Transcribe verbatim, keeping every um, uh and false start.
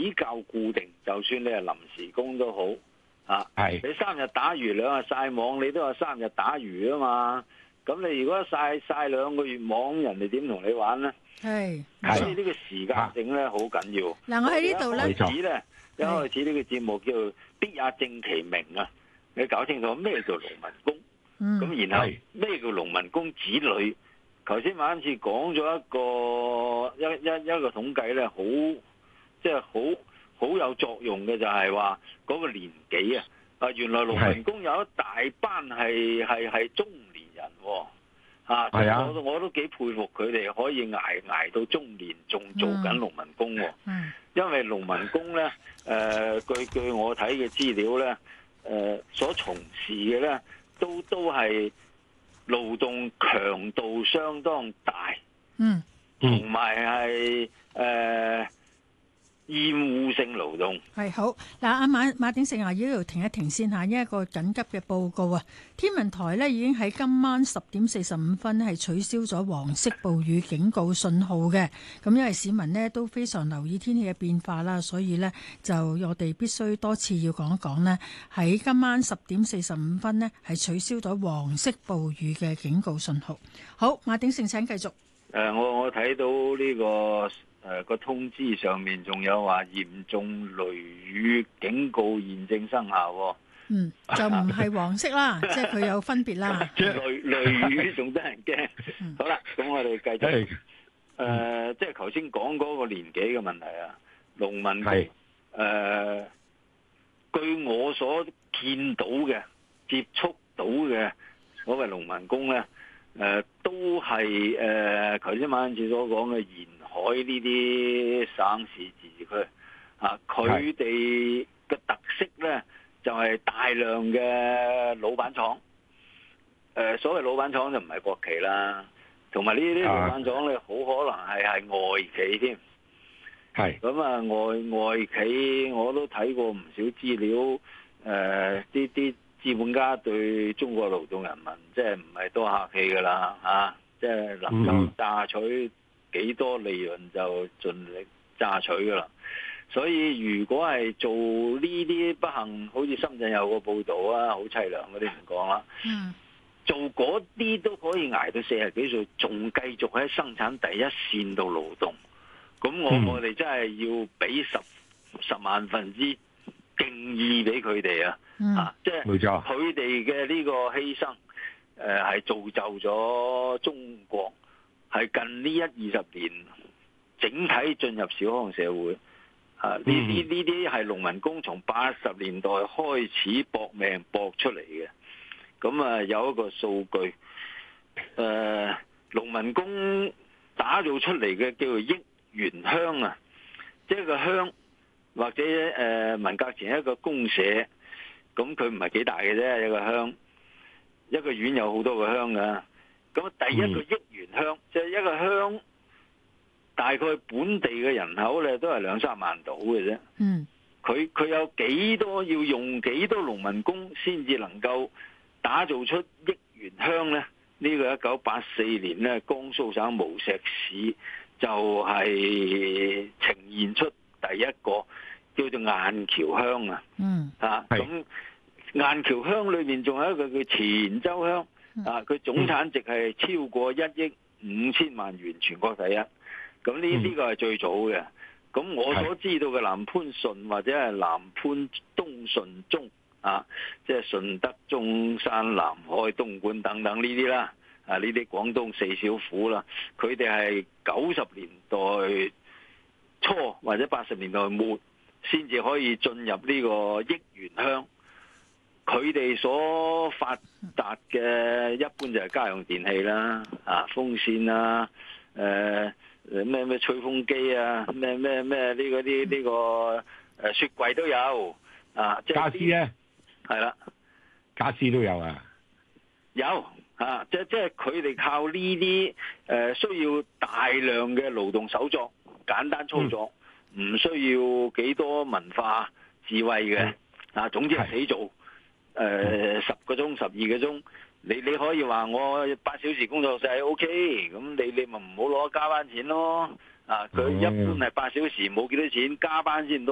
比較固定，就算你係臨時工都好啊。 係你三日打魚兩日曬網，你都有三日打魚啊嘛。咁你如果曬曬兩個月網，人哋點同你玩咧？ 係， 所以呢個時間性咧好緊要。 嗱，我喺呢度咧， 一開始咧，一開始呢個節目叫做必也正其名啊！你搞清楚咩叫農民工？咁、嗯、然後咩叫農民工子女？頭先馬恩賜講咗一個一一一個統計咧，好即係好好有作用嘅，就係話嗰個年紀啊！啊，原來農民工有一大班係係係中年人喎。啊！我都我都幾佩服佢哋可以捱捱到中年，仲做緊農民工喎。嗯。因為農民工咧，誒、呃、據據我睇嘅資料咧，誒、呃、所從事嘅咧，都都係勞動強度相當大。嗯。同埋係誒厭惡性勞動。 係好嗱，阿馬馬鼎盛啊，要度停一停先嚇，因為一個緊急嘅報告啊。天文台呢已經喺今晚十點四十五分係取消咗黃色暴雨警告信號嘅。咁因為市民呢都非常留意天氣嘅變化啦，所以呢就我哋必須多次要講一講呢，喺今晚十點四十五分呢係取消咗黃色暴雨嘅警告信號。好，馬鼎盛請繼續。 誒、呃，我我睇到呢、這個。誒、呃，個通知上面仲有話嚴重雷雨警告現正生效、哦。 嗯，就唔係黃色啦，即係佢有分別啦。 雷雷雨仲得人驚。嗯、好啦，咁我哋繼續。誒、呃，即係頭先講嗰個年紀嘅問題啊，農民工。誒、呃，據我所見到嘅、接觸到嘅所謂農民工咧，誒、呃，都係誒，頭先馬恩賜所講嘅沿海呢啲省市自治區啊，佢哋嘅特色咧就係、是、大量嘅老闆廠。誒、呃，所謂老闆廠就唔係國企啦，同埋呢啲老闆廠咧，好可能係係外企添。係咁啊，外外企我都睇過唔少資料。誒、呃，啲啲資本家對中國勞動人民即係唔係多客氣噶啦嚇，即係能夠榨取幾多利潤就盡力榨取噶啦，所以如果係做呢啲不幸，好似深圳有個報道啊，好凄涼嗰啲唔講啦。嗯，做嗰啲都可以捱到四十幾歲，仲繼續喺生產第一線度勞動。咁我、嗯、我哋真係要俾十十萬分之敬意俾佢哋啊！嗯、啊，即係佢哋嘅呢個犧牲，誒、呃、係造就咗中國。係近呢一二十年整體進入小康社會，啊！呢啲呢啲係農民工從八十年代開始搏命搏出嚟嘅。咁啊，有一個數據，誒、呃，農民工打造出嚟嘅叫做億元鄉啊，即係個鄉或者誒、呃、文革前一個公社，咁佢唔係幾大嘅啫，一個鄉，一個縣有好多個鄉噶。咁第一個億元鄉，即、嗯、係、就是、一個鄉，大概本地嘅人口咧都係兩三萬度嘅啫。嗯，佢佢有幾多要用幾多農民工先至能夠打造出億元鄉咧？呢、這個一九八四年咧，江蘇省無錫市就係呈現出第一個叫做雁橋鄉啊。嗯，啊，咁雁橋鄉裏面仲有一個叫錢州鄉。啊！佢總產值係超過一億五千萬元，全國第一。咁呢呢個係最早嘅。咁我所知道嘅南番順或者係南番東順中啊，即係順德、中山、南海、東莞等等呢啲啦。啊，呢啲廣東四小府啦，佢哋係九十年代初或者八十年代末先至可以進入呢個億元鄉。佢哋所發達嘅一般就係家用電器啦，啊風扇啦，誒咩咩吹風機啊，咩咩咩呢嗰啲呢個誒雪櫃都有，啊即係家私咧，係啦，家私都有啊，有啊，即即係佢哋靠呢啲誒需要大量嘅勞動手作，簡單操作，唔、嗯、需要幾多文化智慧嘅，啊總之係死做。誒、呃，十個鐘、十二個鐘，你你可以話我八小時工作制 O K， 咁你你咪唔好攞加班錢咯。啊，佢一般係八小時冇幾多錢，加班先多。